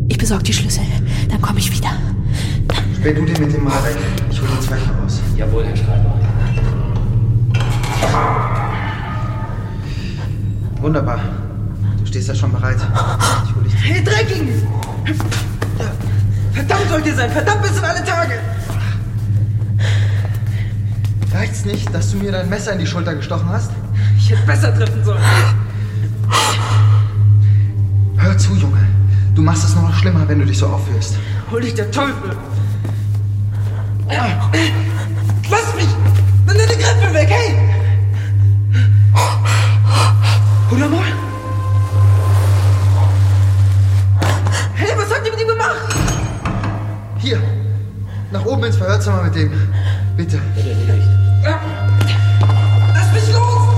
Ich besorge die Schlüssel. Dann komme ich wieder. Sperr du den mit dem Marek. Ich hole den Zweifel raus. Jawohl, Herr Schreiber. Wunderbar. Du stehst ja schon bereit. Ich hol dich. Hey, Dreckigen! Verdammt sollt ihr sein! Verdammt bis in alle Tage! Reicht's nicht, dass du mir dein Messer in die Schulter gestochen hast? Ich hätte besser treffen sollen. Hör zu, Junge. Du machst es noch schlimmer, wenn du dich so aufführst. Hol dich der Teufel! Lass mich! Nimm deine Griffel weg, hey! Oder mal? Hey, was habt ihr mit ihm gemacht? Hier. Nach oben ins Verhörzimmer mit dem.